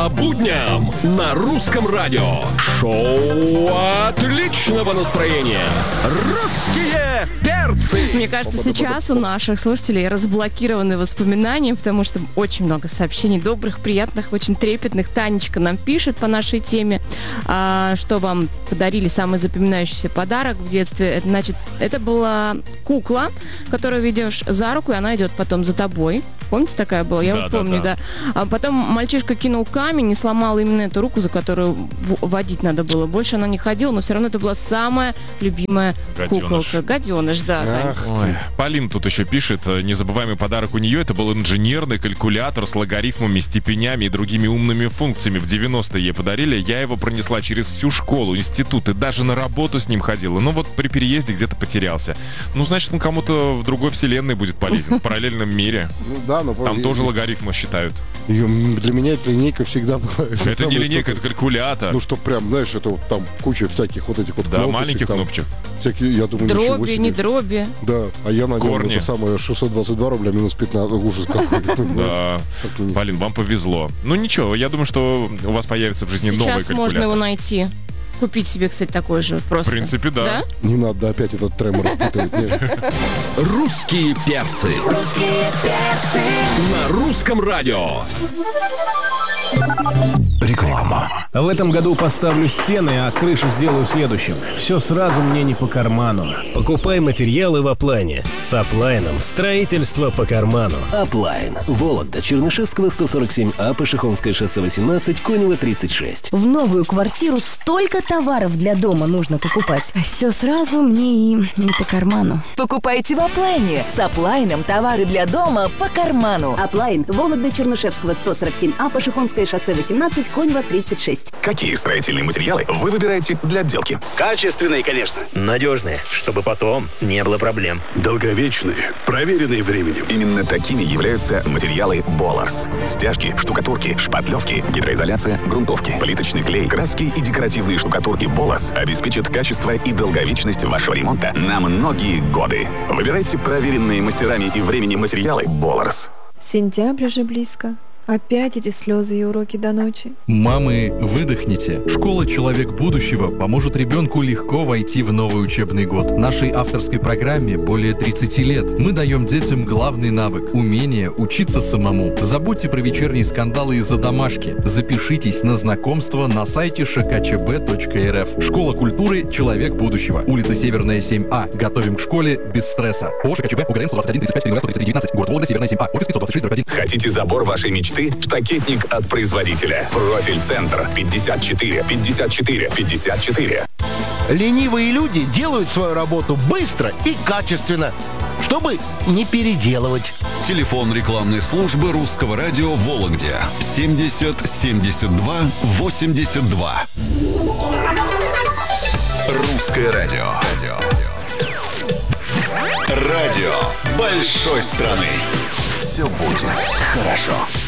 По будням на Русском радио. Шоу отличного настроения. Русские перцы. Мне кажется, сейчас у наших слушателей разблокированы воспоминания, потому что очень много сообщений добрых, приятных, очень трепетных. Танечка нам пишет по нашей теме, что вам подарили самый запоминающийся подарок в детстве. Это, значит, это была кукла, которую ведешь за руку, и она идет потом за тобой. Помните, такая была? Я вот помню, да. А потом мальчишка кинул камень и сломал именно эту руку, за которую водить надо было. Больше она не ходила, но все равно это была самая любимая куколка. Гаденыш, да. Ой. Полин тут еще пишет, незабываемый подарок у нее, это был инженерный калькулятор с логарифмами, степенями и другими умными функциями. В 90-е ей подарили, я его пронесла через всю школу, институт и даже на работу с ним ходила. Но вот при переезде где-то потерялся. Ну, значит, он кому-то в другой вселенной будет полезен, в параллельном мире. Но там тоже логарифмы считают. Для меня эта линейка всегда была. Это не линейка, это калькулятор. Ну, что прям, знаешь, это вот там куча всяких вот этих вот кнопочек. Да, маленьких кнопочек. Всякие, я думаю, дроби, не дроби. Да, а я на нем это самое 622 рубля минус 15. Ужас какой. Да, Полин, вам повезло. Ну, ничего, я думаю, что у вас появится в жизни новый калькулятор. Сейчас можно его найти. Купить себе, кстати, такой же просто. В принципе, да. Не надо опять этот тремор испытывать. Русские перцы. Русские перцы. На Русском радио. Реклама. В этом году поставлю стены, а крышу сделаю в следующем. Все сразу мне не по карману. Покупай материалы в Аплайне. С Аплайном строительство по карману. Аплайн. Вологда, Чернышевского, 147А, Пашихонское шоссе 18, Конева, 36. В новую квартиру столько товаров для дома нужно покупать. Все сразу мне и не по карману. Покупайте в Аплайне. С Аплайном товары для дома по карману. Аплайн. Вологда, Чернышевского, 147А, Пашихонское шоссе 18, Конева, 36. Какие строительные материалы вы выбираете для отделки? Качественные, конечно. Надежные, чтобы потом не было проблем. Долговечные, проверенные временем. Именно такими являются материалы Боларс. Стяжки, штукатурки, шпатлевки, гидроизоляция, грунтовки, плиточный клей, краски и декоративные штукатурки Боларс обеспечат качество и долговечность вашего ремонта на многие годы. Выбирайте проверенные мастерами и временем материалы Боларс. Сентябрь же близко. Опять эти слезы и уроки до ночи. Мамы, выдохните. Школа «Человек будущего» поможет ребенку легко войти в новый учебный год. Нашей авторской программе более 30 лет. Мы даем детям главный навык – умение учиться самому. Забудьте про вечерние скандалы из-за домашки. Запишитесь на знакомство на сайте shkchb.rf. Школа культуры «Человек будущего». Улица Северная, 7А. Готовим к школе без стресса. ООО «ШКЧБ», УГРН 121 35 133 19. Город Вологда, Северная, 7А. Офис 526-1. Хотите забор вашей мечты? Штакетник от производителя. Профиль-центр 54 54 54. Ленивые люди делают свою работу быстро и качественно, чтобы не переделывать. Телефон рекламной службы Русского радио в Вологде 70 72 82. Русское радио. Радио большой страны. Все будет хорошо.